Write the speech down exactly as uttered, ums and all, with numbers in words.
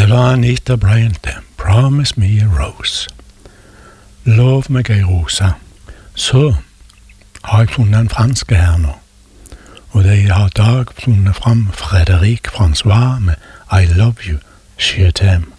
Det var Anita Bryant, det. Promise me a rose. Lov meg ei rose. Så har jeg funnet en franske her nå. Og de har i dag funnet fram Frédéric François med I love you, je t'aime.